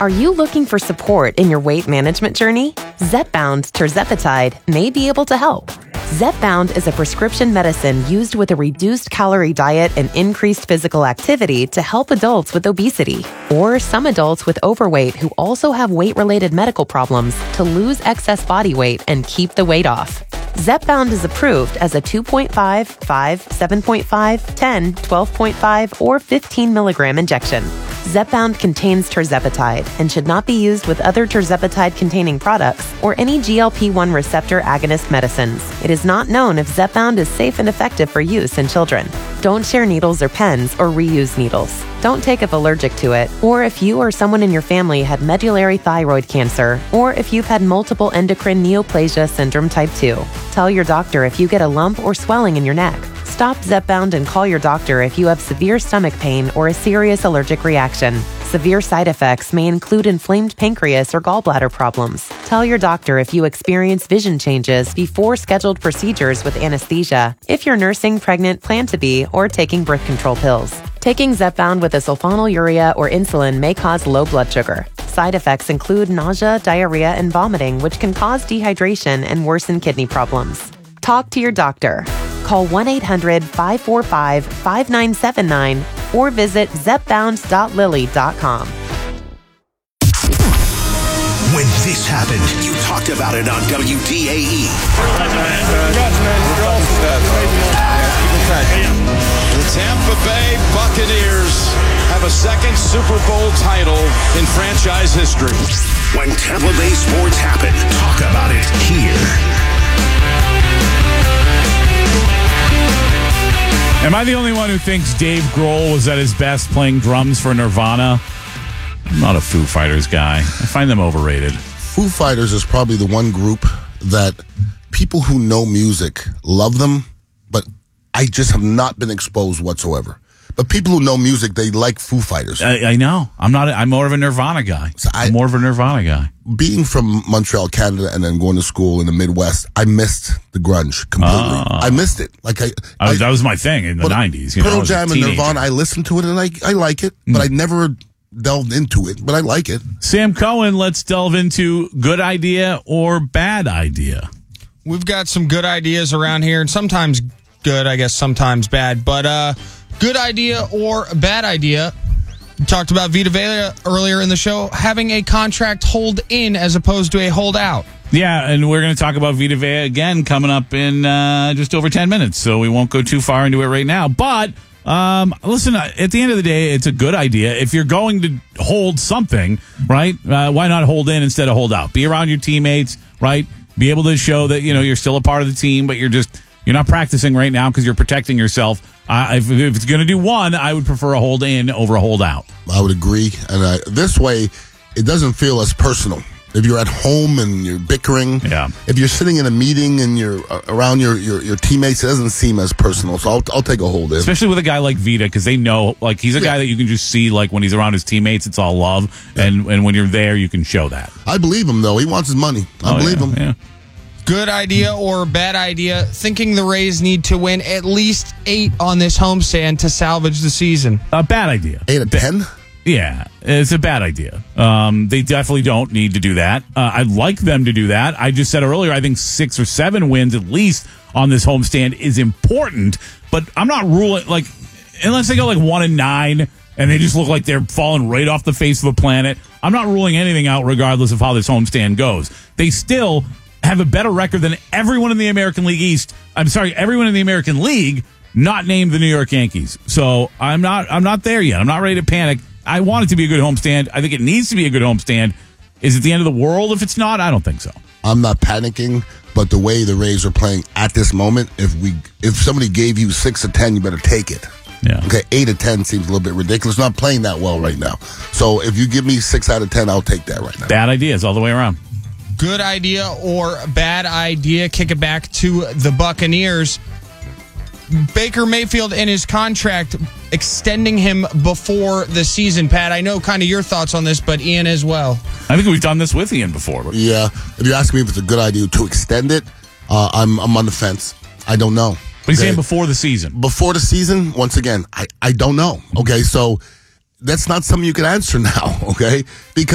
Are you looking for support in your weight management journey? Zepbound tirzepatide may be able to help. Zepbound is a prescription medicine used with a reduced calorie diet and increased physical activity to help adults with obesity or some adults with overweight who also have weight-related medical problems to lose excess body weight and keep the weight off. Zepbound is approved as a 2.5, 5, 7.5, 10, 12.5, or 15 milligram injection. Zepbound contains tirzepatide and should not be used with other tirzepatide-containing products or any GLP-1 receptor agonist medicines. It is not known if Zepbound is safe and effective for use in children. Don't share needles or pens or reuse needles. Don't take if allergic to it, or if you or someone in your family had medullary thyroid cancer, or if you've had multiple endocrine neoplasia syndrome type 2. Tell your doctor if you get a lump or swelling in your neck. Stop Zepbound and call your doctor if you have severe stomach pain or a serious allergic reaction. Severe side effects may include inflamed pancreas or gallbladder problems. Tell your doctor if you experience vision changes before scheduled procedures with anesthesia, if you're nursing, pregnant, plan to be, or taking birth control pills. Taking Zepbound with a sulfonylurea or insulin may cause low blood sugar. Side effects include nausea, diarrhea, and vomiting, which can cause dehydration and worsen kidney problems. Talk to your doctor. Call 1-800-545-5979 or visit zepbound.lily.com. When this happened, you talked about it on WDAE. The Tampa Bay Buccaneers have a second Super Bowl title in franchise history. When Tampa Bay sports happen, talk about it here. Am I the only one who thinks Dave Grohl was at his best playing drums for Nirvana? I'm not a Foo Fighters guy. I find them overrated. Foo Fighters is probably the one group that people who know music love them, but I just have not been exposed whatsoever. But people who know music, they like Foo Fighters. I know. I'm more of a Nirvana guy. I'm more of a Nirvana guy. Being from Montreal, Canada, and then going to school in the Midwest, I missed the grunge completely. I missed it. That was my thing in the 90s. Pearl Jam and Nirvana, I listened to it, and I like it, but I never delved into it, but I like it. Sam Cohen, let's delve into good idea or bad idea. We've got some good ideas around here, and sometimes good, I guess sometimes bad, but good idea or bad idea. We talked about Vita Vea earlier in the show having a contract hold in as opposed to a hold out. Yeah, and we're going to talk about Vita Vea again coming up in just over 10 minutes, so we won't go too far into it right now. But listen, at the end of the day, it's a good idea. If you're going to hold something, right, why not hold in instead of hold out? Be around your teammates, right? Be able to show that, you're still a part of the team, but you're not practicing right now because you're protecting yourself. If it's going to do one, I would prefer a hold in over a hold out. I would agree. And this way, it doesn't feel as personal. If you're at home and you're bickering, if you're sitting in a meeting and you're around your teammates, it doesn't seem as personal. So I'll take a hold in. Especially with a guy like Vita, because they know, he's a guy that you can just see, when he's around his teammates, it's all love. Yeah. And when you're there, you can show that. I believe him, though. He wants his money. I believe him. Yeah. Good idea or bad idea, thinking the Rays need to win at least 8 on this homestand to salvage the season. A bad idea. 8 of 10? Yeah, it's a bad idea. They definitely don't need to do that. I'd like them to do that. I just said earlier, I think 6 or 7 wins at least on this homestand is important, but I'm not ruling, unless they go 1-9 and they just look like they're falling right off the face of the planet, I'm not ruling anything out regardless of how this homestand goes. They still have a better record than everyone in the American League East. Everyone in the American League, not named the New York Yankees. So I'm not there yet. I'm not ready to panic. I want it to be a good homestand. I think it needs to be a good homestand. Is it the end of the world if it's not? I don't think so. I'm not panicking, but the way the Rays are playing at this moment, if somebody gave you 6 of 10, you better take it. Yeah. Okay, 8 of 10 seems a little bit ridiculous. Not playing that well right now. So if you give me 6 out of 10, I'll take that right now. Bad ideas all the way around. Good idea or bad idea, kick it back to the Buccaneers. Baker Mayfield and his contract, extending him before the season. Pat, I know kind of your thoughts on this, but Ian as well. I think we've done this with Ian before. Yeah, if you ask me if it's a good idea to extend it, I'm on the fence. I don't know. But he's saying before the season. Before the season, once again, I don't know. Okay, so that's not something you can answer now, okay? Because